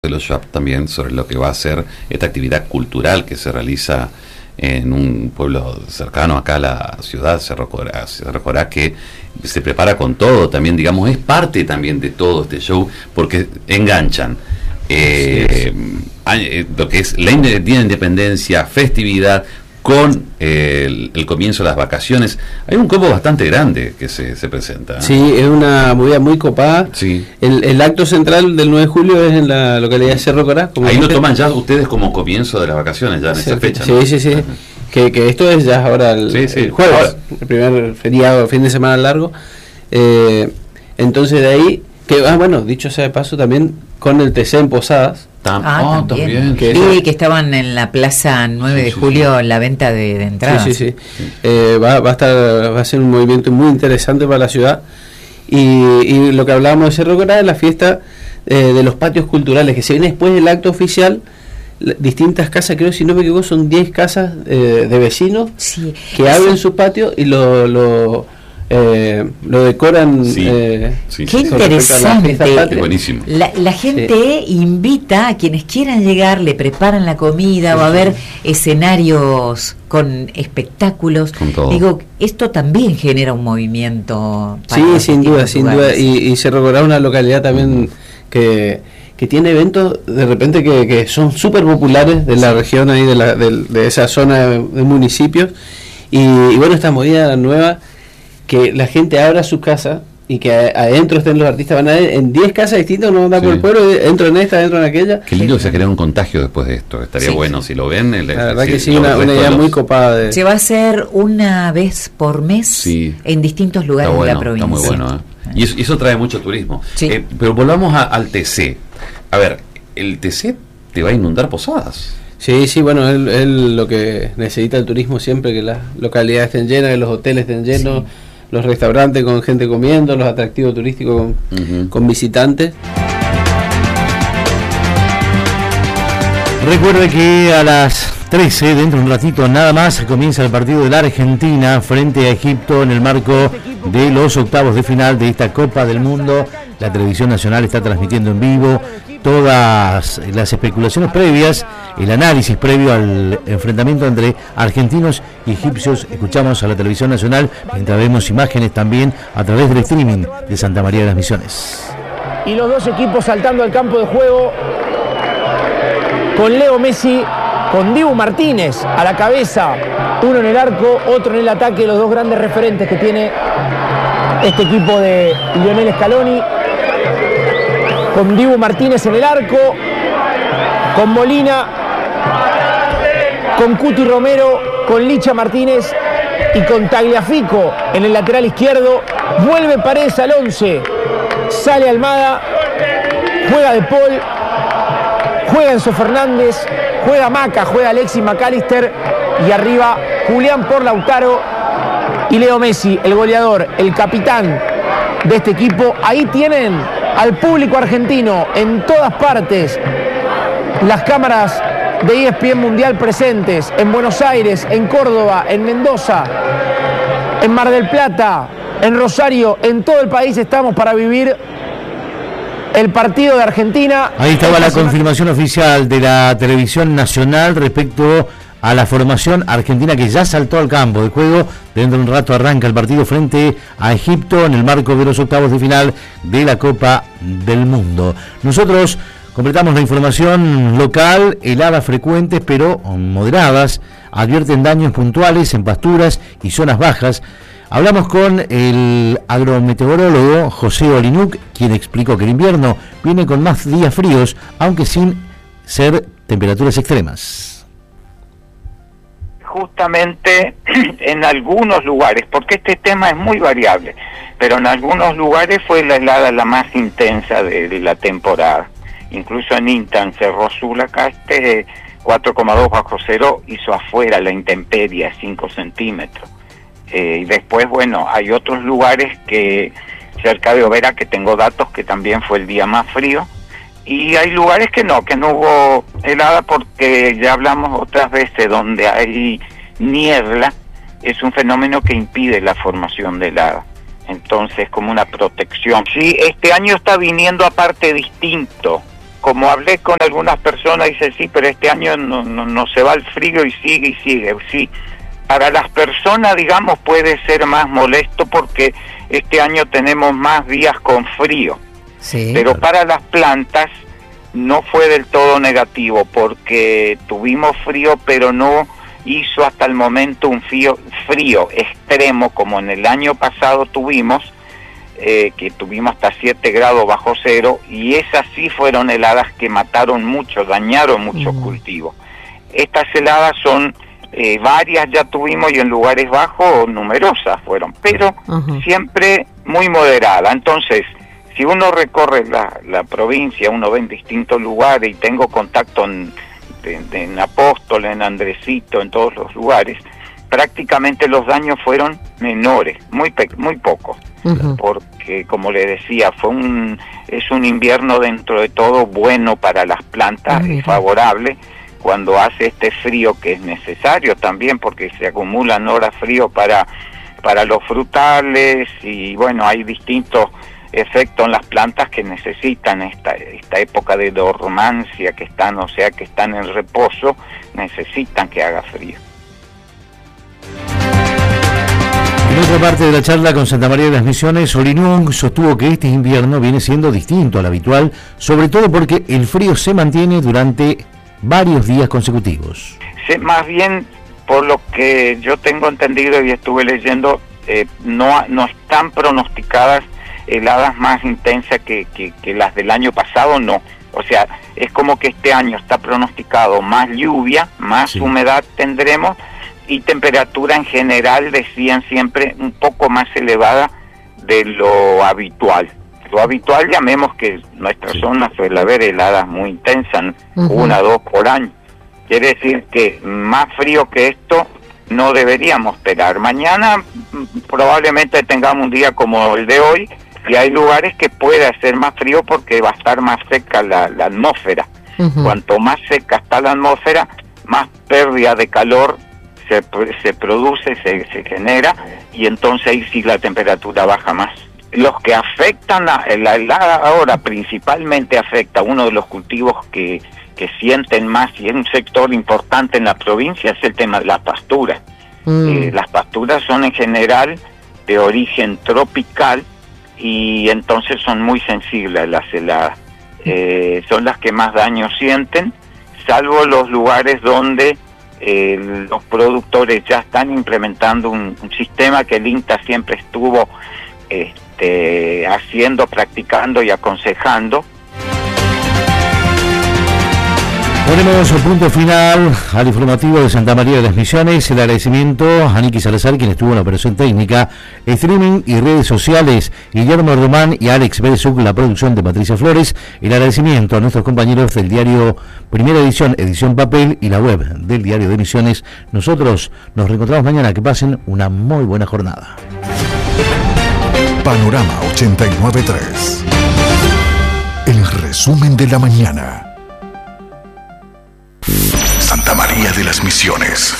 de los Schwab también sobre lo que va a ser esta actividad cultural que se realiza en un pueblo cercano acá a la ciudad, Cerro Corá, que se prepara con todo también, digamos, es parte también de todo este show, porque enganchan lo que es el Día de Independencia, festividad, con el comienzo de las vacaciones. Hay un combo bastante grande que se presenta, ¿eh? Sí, es una movida muy copada. Sí. El acto central del 9 de julio es en la localidad de Cerro Corá. Ahí lo toman ya ustedes como comienzo de las vacaciones, ya en esa fecha, sí, ¿no? Sí. Que esto es ya ahora el jueves, ahora, el primer feriado, fin de semana largo. Entonces de ahí, dicho sea de paso, también con el TC en Posadas. También. Que estaban en la plaza 9 de julio en la venta de entradas. Sí. Va a ser un movimiento muy interesante para la ciudad. Y lo que hablábamos de Cerro Corá es la fiesta de los patios culturales, que se viene después del acto oficial. Distintas casas, creo, si no me equivoco, son 10 casas de vecinos que abren sus patios y lo decoran. Qué interesante. Buenísimo. La gente invita a quienes quieran llegar, le preparan la comida, va a haber escenarios con espectáculos. Con todo. Digo, esto también genera un movimiento. Sin duda. Y Cerro Corá es una localidad también que tiene eventos de repente que son súper populares de la región ahí, de esa zona de municipios. Y bueno, esta movida nueva, que la gente abra su casa y que adentro estén los artistas, van a ir en 10 casas distintas, no van a andar por el pueblo, entro en esta, entro en aquella. Qué lindo que se crea un contagio después de esto, estaría bueno si lo ven. La verdad que sí, una idea muy copada. Se va a hacer una vez por mes en distintos lugares de la provincia. Está muy bueno, ¿eh? Y eso trae mucho turismo. Sí. Pero volvamos al TC. A ver, el TC te va a inundar Posadas. Sí, bueno, él lo que necesita el turismo siempre, que las localidades estén llenas, que los hoteles estén llenos, los restaurantes con gente comiendo, los atractivos turísticos con visitantes. Recuerde que a las 13, dentro de un ratito nada más, comienza el partido de la Argentina frente a Egipto en el marco de los octavos de final de esta Copa del Mundo. La televisión nacional está transmitiendo en vivo todas las especulaciones previas, el análisis previo al enfrentamiento entre argentinos y egipcios. Escuchamos a la televisión nacional mientras vemos imágenes también a través del streaming de Santa María de las Misiones. Y los dos equipos saltando al campo de juego, con Leo Messi, con Dibu Martínez a la cabeza, uno en el arco, otro en el ataque, los dos grandes referentes que tiene este equipo de Lionel Scaloni, con Dibu Martínez en el arco, con Molina, con Cuti Romero, con Licha Martínez y con Tagliafico en el lateral izquierdo. Vuelve Paredes al 11, sale Almada, juega De Paul, juega Enzo Fernández, juega Maca, juega Alexis McAllister y arriba Julián por Lautaro y Leo Messi, el goleador, el capitán de este equipo. Ahí tienen al público argentino en todas partes, las cámaras de ESPN Mundial presentes en Buenos Aires, en Córdoba, en Mendoza, en Mar del Plata, en Rosario, en todo el país estamos para vivir el partido de Argentina. Ahí estaba la confirmación oficial de la televisión nacional respecto a la formación argentina que ya saltó al campo de juego. Dentro de un rato arranca el partido frente a Egipto en el marco de los octavos de final de la Copa del Mundo. Nosotros completamos la información local. Heladas frecuentes pero moderadas advierten daños puntuales en pasturas y zonas bajas. Hablamos con el agrometeorólogo José Olinuc, quien explicó que el invierno viene con más días fríos, aunque sin ser temperaturas extremas. Justamente en algunos lugares, porque este tema es muy variable, pero en algunos lugares fue la helada la más intensa de la temporada. Incluso en INTA, en Cerro Azul, acá 4,2 bajo cero hizo afuera la intemperie, 5 centímetros. Y después, bueno, hay otros lugares que cerca de Overa, que tengo datos, que también fue el día más frío, y hay lugares que no hubo helada, porque ya hablamos otras veces, donde hay niebla, es un fenómeno que impide la formación de helada. Entonces, como una protección. Sí, este año está viniendo aparte distinto, como hablé con algunas personas, dice, sí, pero este año no se va el frío y sigue. Sí, para las personas, digamos, puede ser más molesto porque este año tenemos más días con frío. Sí. Pero para las plantas no fue del todo negativo, porque tuvimos frío, pero no hizo hasta el momento un frío extremo como en el año pasado tuvimos, que tuvimos hasta 7 grados bajo cero, y esas sí fueron heladas que mataron mucho, dañaron muchos cultivos. Estas heladas son varias ya tuvimos, y en lugares bajos numerosas fueron, pero siempre muy moderada. Entonces, si uno recorre la provincia, uno ve en distintos lugares, y tengo contacto en Apóstoles, en Andresito, en todos los lugares, prácticamente los daños fueron menores, muy pocos, porque como le decía, es un invierno dentro de todo bueno para las plantas, y favorable cuando hace este frío que es necesario también, porque se acumulan horas frío para los frutales, y bueno, hay distintos efecto en las plantas que necesitan esta época de dormancia, que están en reposo, necesitan que haga frío. En otra parte de la charla con Santa María de las Misiones, Olinung sostuvo que este invierno viene siendo distinto al habitual, sobre todo porque el frío se mantiene durante varios días consecutivos. Sí, más bien, por lo que yo tengo entendido y estuve leyendo, no están pronosticadas heladas más intensas que las del año pasado, no. O sea, es como que este año está pronosticado más lluvia, más humedad tendremos, y temperatura en general, decían siempre, un poco más elevada de lo habitual. Lo habitual, llamemos que nuestra zona suele haber heladas muy intensas, 1 o 2 por año. Quiere decir que más frío que esto no deberíamos esperar. Mañana probablemente tengamos un día como el de hoy, y hay lugares que puede hacer más frío porque va a estar más seca la atmósfera. Cuanto más seca está la atmósfera, más pérdida de calor se produce, se genera, y entonces ahí sí la temperatura baja más. Los que afectan la helada ahora, principalmente afecta uno de los cultivos que sienten más, y es un sector importante en la provincia, es el tema de las pasturas. Las pasturas son en general de origen tropical, y entonces son muy sensibles a las heladas. Son las que más daño sienten, salvo los lugares donde los productores ya están implementando un sistema que el INTA siempre estuvo haciendo, practicando y aconsejando. Ponemos el punto final al informativo de Santa María de las Misiones. El agradecimiento a Niki Salazar, quien estuvo en la operación técnica, streaming y redes sociales, Guillermo Román y Alex Berezuc, la producción de Patricia Flores. El agradecimiento a nuestros compañeros del diario Primera Edición, edición papel, y la web del diario de Misiones. Nosotros nos reencontramos mañana. Que pasen una muy buena jornada. Panorama 89.3. El resumen de la mañana. Santa María de las Misiones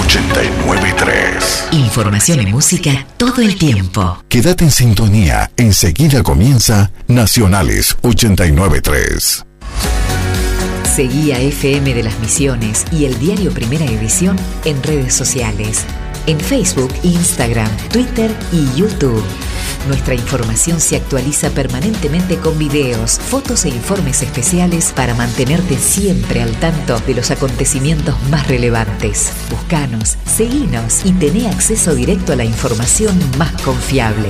89.3. Información y música todo el tiempo. Quédate en sintonía. Enseguida comienza Nacionales 89.3. Seguí a FM de las Misiones y el diario Primera Edición en redes sociales. En Facebook, Instagram, Twitter y YouTube. Nuestra información se actualiza permanentemente con videos, fotos e informes especiales para mantenerte siempre al tanto de los acontecimientos más relevantes. Búscanos, seguinos y tené acceso directo a la información más confiable.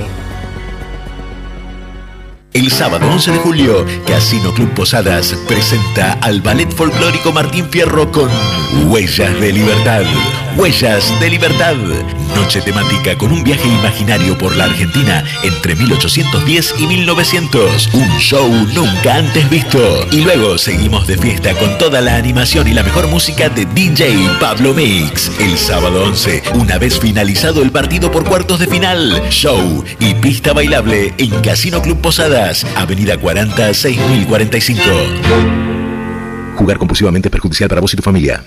El sábado 11 de julio, Casino Club Posadas presenta al Ballet Folclórico Martín Fierro con Huellas de Libertad. Huellas de Libertad. Noche temática con un viaje imaginario por la Argentina entre 1810 y 1900. Un show nunca antes visto. Y luego seguimos de fiesta con toda la animación y la mejor música de DJ Pablo Mix. El sábado 11, una vez finalizado el partido por cuartos de final, show y pista bailable en Casino Club Posadas, Avenida 40, 6045. Jugar compulsivamente es perjudicial para vos y tu familia.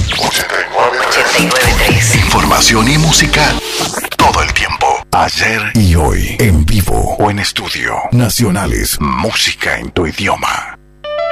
89.3. Información y música todo el tiempo. Ayer y hoy, en vivo o en estudio. Nacionales, música en tu idioma.